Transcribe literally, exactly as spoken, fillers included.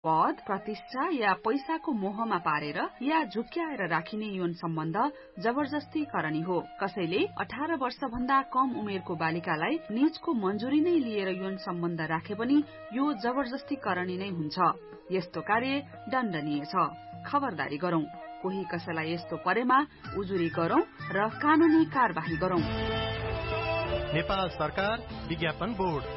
पद, प्रतिष्ठा या पैसाको मोहमा पारेर या झुक्क्याएर राखिने यौन सम्बन्ध जबरजस्ती करणी हो। कसैले अठार वर्ष भन्दा कम उमेरको बालिकालाई निजको मन्जुरी नै लिएर यौन सम्बन्ध राखे पनि यो जबरजस्ती करणी नै हुन्छ। यस्तो कार्य दण्डनीय छ। खबरदारी गरौं, कोही कसैलाई यस्तो परेमा उजुरी गरौं र कानूनी कार्यवाही गरौं। नेपाल सरकार विज्ञापन बोर्ड।